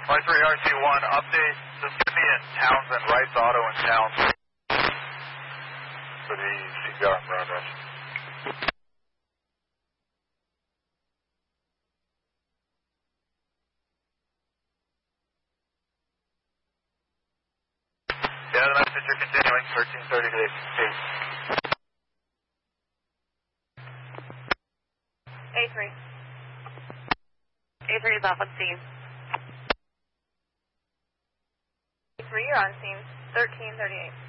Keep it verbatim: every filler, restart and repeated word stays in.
Y three R C one, update. This is going to be in Townsend, Wright's Auto in Townsend. For the C P R in progress. Yeah, the message you're continuing, thirteen thirty to eight. A three. A three is off on scene. A three, you're on scene, thirteen thirty-eight.